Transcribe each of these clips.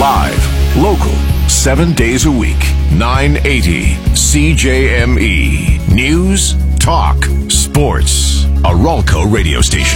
Live, local, 7 days a week, 980 CJME. News, talk, sports. A Ralco radio station.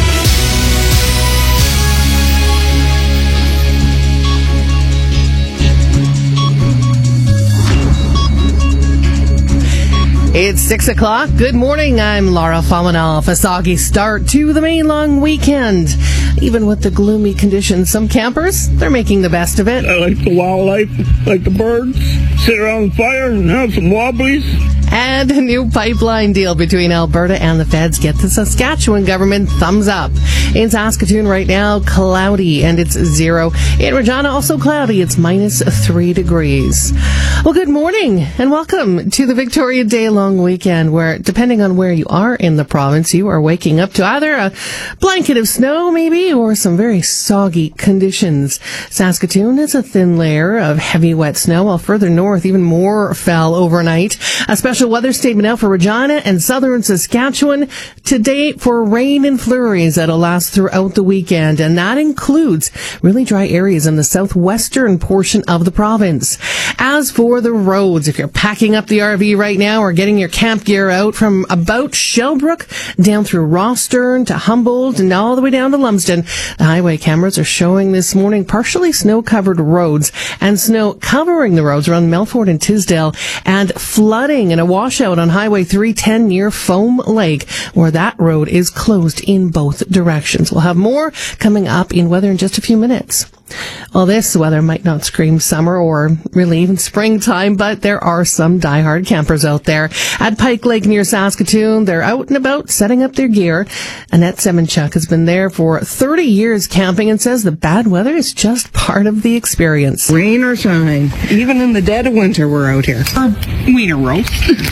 It's 6 o'clock. Good morning. I'm Laura Famanoff. A soggy start to the May long weekend. Even with the gloomy conditions, some campers, they're making the best of it. I like the wildlife, like the birds, sit around the fire and have some wobblies. And a new pipeline deal between Alberta and the feds get the Saskatchewan government thumbs up. In Saskatoon right now, cloudy, and it's 0. In Regina, also cloudy. It's -3 degrees. Well, good morning, and welcome to the Victoria Day long weekend, where, depending on where you are in the province, you are waking up to either a blanket of snow, maybe, or some very soggy conditions. Saskatoon has a thin layer of heavy wet snow, while further north, even more fell overnight. A special weather statement out for Regina and southern Saskatchewan today for rain and flurries that'll last throughout the weekend, and that includes really dry areas in the southwestern portion of the province. As for the roads, if you're packing up the RV right now or getting your camp gear out from about Shellbrook down through Rostern to Humboldt and all the way down to Lumsden, the highway cameras are showing this morning partially snow-covered roads and snow covering the roads around Melfort and Tisdale, and flooding and a washout on Highway 310 near Foam Lake, where that road is closed in both directions. We'll have more coming up in weather in just a few minutes. Well, this weather might not scream summer or really even springtime, but there are some diehard campers out there. At Pike Lake near Saskatoon, they're out and about setting up their gear. Annette Semenchuk has been there for 30 years camping and says the bad weather is just part of the experience. Rain or shine, even in the dead of winter, we're out here for wiener roast.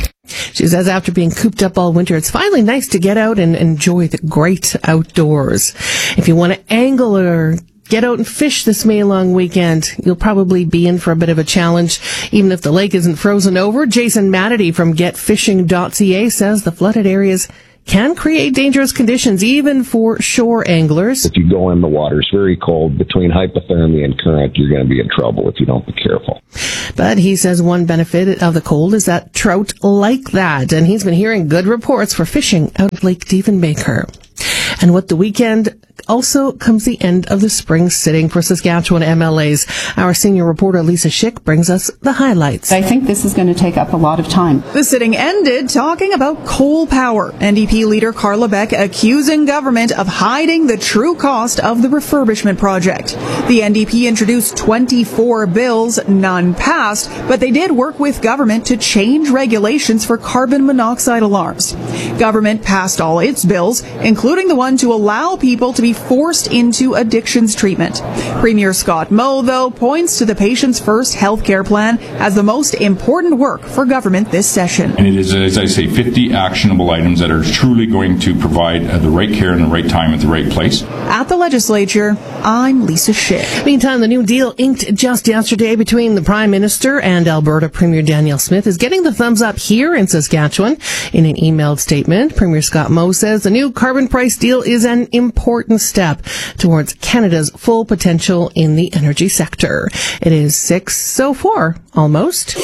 She says after being cooped up all winter, it's finally nice to get out and enjoy the great outdoors. If you want to angle or get out and fish this May long weekend, you'll probably be in for a bit of a challenge, even if the lake isn't frozen over. Jason Matity from getfishing.ca says the flooded areas can create dangerous conditions, even for shore anglers. If you go in, the water's very cold. Between hypothermia and current, you're going to be in trouble if you don't be careful. But he says one benefit of the cold is that trout like that, and he's been hearing good reports for fishing out of Lake Diefenbaker. And with the weekend also comes the end of the spring sitting for Saskatchewan MLAs. Our senior reporter Lisa Schick brings us the highlights. I think this is going to take up a lot of time. The sitting ended talking about coal power. NDP leader Carla Beck accusing government of hiding the true cost of the refurbishment project. The NDP introduced 24 bills, none passed, but they did work with government to change regulations for carbon monoxide alarms. Government passed all its bills, including the one to allow people to be forced into addictions treatment. Premier Scott Moe, though, points to the Patients First healthcare plan as the most important work for government this session. And it is, as I say, 50 actionable items that are truly going to provide the right care in the right time at the right place. At the legislature, I'm Lisa Schick. Meantime, the new deal inked just yesterday between the Prime Minister and Alberta Premier Danielle Smith is getting the thumbs up here in Saskatchewan. In an emailed statement, Premier Scott Moe says the new carbon price deal is an important step towards Canada's full potential in the energy sector. It is 6 so far, almost.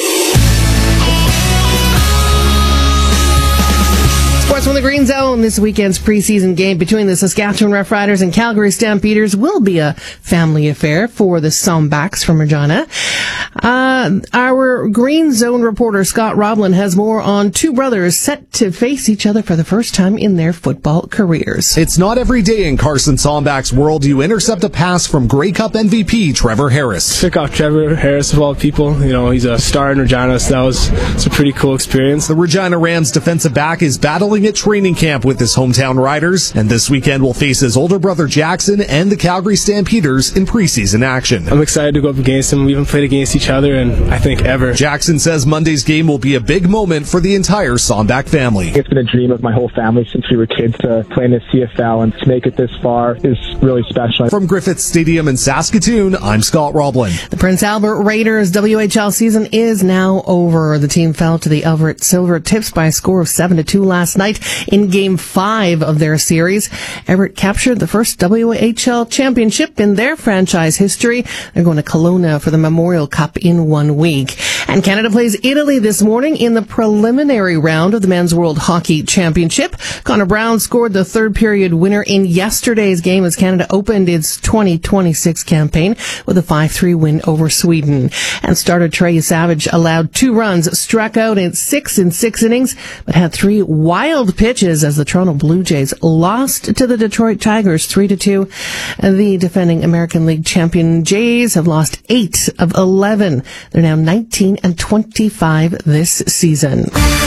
Sports from the Green Zone. This weekend's preseason game between the Saskatchewan Roughriders and Calgary Stampeders will be a family affair for the Sombacks from Regina. Our Green Zone reporter Scott Roblin has more on two brothers set to face each other for the first time in their football careers. It's not every day in Carson Sombak's world you intercept a pass from Grey Cup MVP Trevor Harris. Took off Trevor Harris of all people. You know, he's a star in Regina, so it's a pretty cool experience. The Regina Rams defensive back is battling at training camp with his hometown Riders, and this weekend will face his older brother Jackson and the Calgary Stampeders in preseason action. I'm excited to go up against him. We haven't played against each other in, I think, ever. Jackson says Monday's game will be a big moment for the entire Sombak family. It's been a dream of my whole family since we were kids to play in the CFL, and to make it this far is really special. From Griffiths Stadium in Saskatoon, I'm Scott Roblin. The Prince Albert Raiders WHL season is now over. The team fell to the Everett Silver Tips by a score of 7-2 last night. night in Game 5 of their series. Everett captured the first WHL championship in their franchise history. They're going to Kelowna for the Memorial Cup in 1 week. And Canada plays Italy this morning in the preliminary round of the Men's World Hockey Championship. Connor Brown scored the third period winner in yesterday's game as Canada opened its 2026 campaign with a 5-3 win over Sweden. And starter Trey Savage allowed 2 runs, struck out in 6 innings, but had 3 wild pitches as the Toronto Blue Jays lost to the Detroit Tigers 3-2. The defending American League champion Jays have lost 8 of 11. They're now 19-25 this season.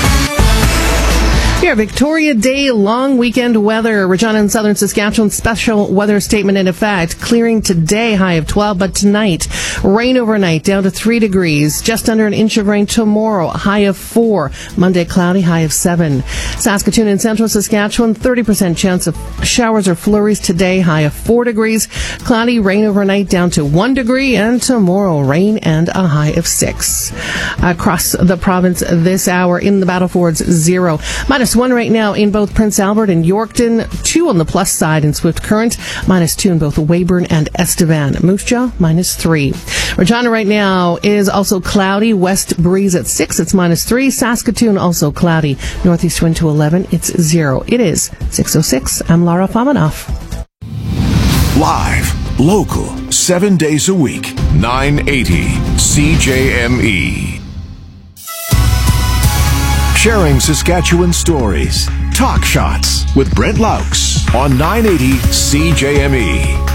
Here, Victoria Day long weekend weather. Regina and southern Saskatchewan special weather statement in effect. Clearing today, high of 12, but tonight, rain overnight down to 3 degrees. Just under an inch of rain tomorrow, high of 4. Monday, cloudy, high of 7. Saskatoon and central Saskatchewan, 30% chance of showers or flurries today, high of 4 degrees. Cloudy, rain overnight down to 1 degree, and tomorrow, rain and a high of 6. Across the province this hour in the Battlefords, 0. -1 right now in both Prince Albert and Yorkton, 2 on the plus side in Swift Current, -2 in both Weyburn and Estevan. Moose Jaw, -3. Regina right now is also cloudy, west breeze at 6, it's -3. Saskatoon also cloudy, northeast wind to 11, it's 0. It is 6:06. I'm Lara Famanoff. Live, local, 7 days a week, 980 CJME. Sharing Saskatchewan stories. Talk Shots with Brent Laux on 980 CJME.